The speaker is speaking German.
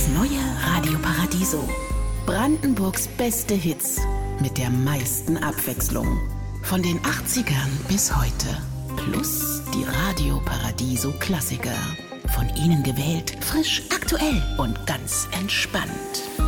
neue Radio Paradiso. Brandenburgs beste Hits mit der meisten Abwechslung. Von den 80ern bis heute. Plus die Radio Paradiso Klassiker. Von Ihnen gewählt, frisch, aktuell und ganz entspannt.